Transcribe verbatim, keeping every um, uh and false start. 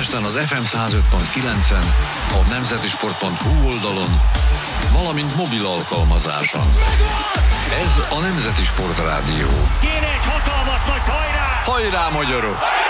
Budapesten az ef em száz öt pont kilencen, a nemzetisport pont hú oldalon, valamint mobil alkalmazáson. Ez a Nemzeti Sport Rádió. Kéne egy hatalmas nagy hajrá! Hajrá, magyarok!